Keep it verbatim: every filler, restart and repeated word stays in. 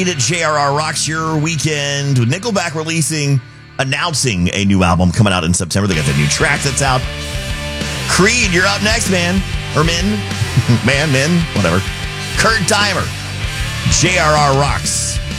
At J R R Rocks Your Weekend with Nickelback releasing, announcing a new album coming out in September. They got the new track that's out. Creed, you're up next, man. Or min. Man, min, whatever. Kurt Dimer. J R R Rocks.